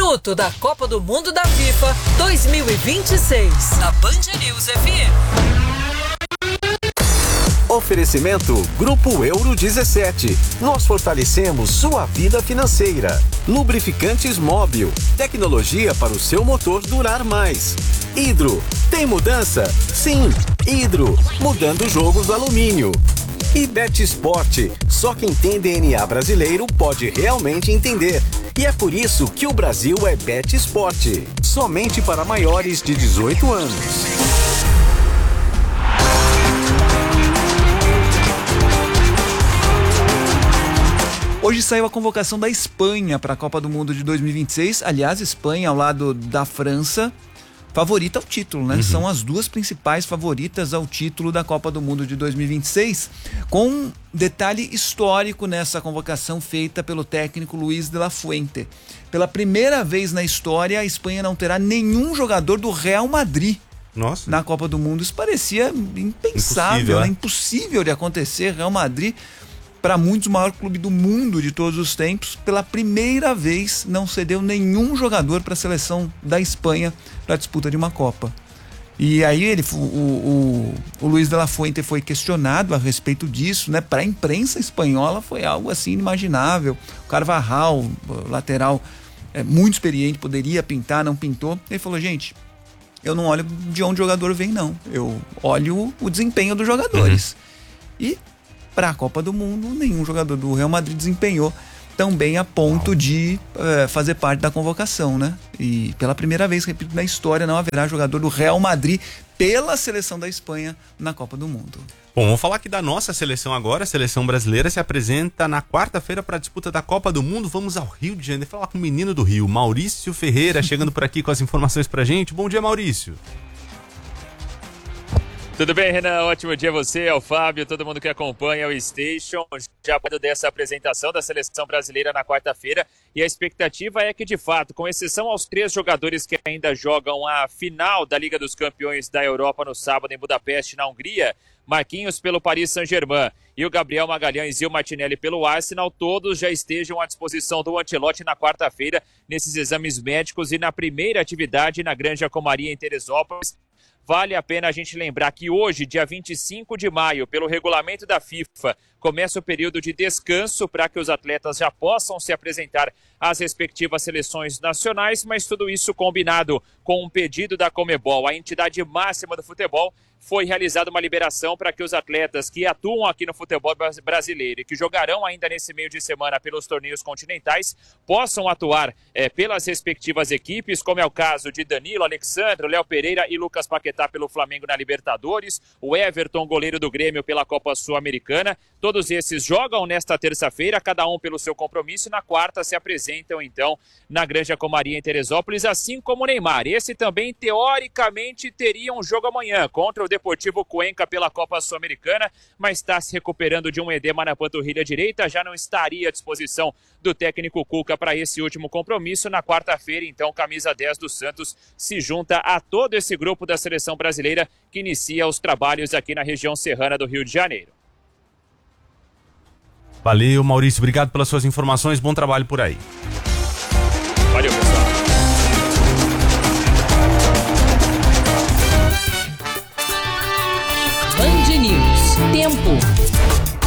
minuto da Copa do Mundo da FIFA 2026 na Band News FM. Oferecimento Grupo Euro 17. Nós fortalecemos sua vida financeira. Lubrificantes Móbil. Tecnologia para o seu motor durar mais. Hidro. Tem mudança? Sim. Hidro. Mudando o jogo do alumínio. E Bet Sport. Só quem tem DNA brasileiro pode realmente entender. E é por isso que o Brasil é Bet Sport. Somente para maiores de 18 anos. Hoje saiu a convocação da Espanha para a Copa do Mundo de 2026. Aliás, Espanha ao lado da França, favorita ao título, né? São as duas principais favoritas ao título da Copa do Mundo de 2026, com um detalhe histórico nessa convocação feita pelo técnico Luis de la Fuente. Pela primeira vez na história, a Espanha não terá nenhum jogador do Real Madrid. Nossa. Na Copa do Mundo. Isso parecia impensável, impossível de acontecer. Real Madrid, para muitos, o maior clube do mundo de todos os tempos, pela primeira vez não cedeu nenhum jogador para a seleção da Espanha para a disputa de uma Copa. E aí o Luis de la Fuente foi questionado a respeito disso, né? Para a imprensa espanhola foi algo assim inimaginável. O Carvajal, lateral, muito experiente, poderia pintar, não pintou. Ele falou: gente, eu não olho de onde o jogador vem, não. Eu olho o desempenho dos jogadores. E para a Copa do Mundo, nenhum jogador do Real Madrid desempenhou tão bem a ponto de fazer parte da convocação, né? E pela primeira vez, repito, na história, não haverá jogador do Real Madrid pela seleção da Espanha na Copa do Mundo. Bom, vamos falar aqui da nossa seleção agora. A seleção brasileira se apresenta na quarta-feira para a disputa da Copa do Mundo. Vamos ao Rio de Janeiro falar com o menino do Rio, Maurício Ferreira, chegando por aqui com as informações pra gente. Bom dia, Maurício. Tudo bem, Renan? Ótimo dia a você, ao Fábio, todo mundo que acompanha o Station. Já falando dessa apresentação da seleção brasileira na quarta-feira, e a expectativa é que, de fato, com exceção aos 3 jogadores que ainda jogam a final da Liga dos Campeões da Europa no sábado em Budapeste, na Hungria, Marquinhos pelo Paris Saint-Germain e o Gabriel Magalhães e o Martinelli pelo Arsenal, todos já estejam à disposição do Ancelotti na quarta-feira nesses exames médicos e na primeira atividade na Granja Comaria em Teresópolis. Vale a pena a gente lembrar que hoje, dia 25 de maio, pelo regulamento da FIFA, começa o período de descanso para que os atletas já possam se apresentar às respectivas seleções nacionais, mas tudo isso combinado com um pedido da Conmebol, a entidade máxima do futebol. Foi realizada uma liberação para que os atletas que atuam aqui no futebol brasileiro e que jogarão ainda nesse meio de semana pelos torneios continentais possam atuar pelas respectivas equipes, como é o caso de Danilo, Alexandre, Léo Pereira e Lucas Paquetá pelo Flamengo na Libertadores, o Everton, goleiro do Grêmio, pela Copa Sul-Americana. Todos esses jogam nesta terça-feira, cada um pelo seu compromisso, e na quarta se apresentam então na Granja Comaria em Teresópolis, assim como o Neymar. Esse também, teoricamente, teria um jogo amanhã contra o Deportivo Cuenca pela Copa Sul-Americana, mas está se recuperando de um edema na panturrilha direita, já não estaria à disposição do técnico Cuca para esse último compromisso. Na quarta-feira, então, camisa 10 do Santos se junta a todo esse grupo da seleção brasileira que inicia os trabalhos aqui na região serrana do Rio de Janeiro. Valeu, Maurício, obrigado pelas suas informações, bom trabalho por aí.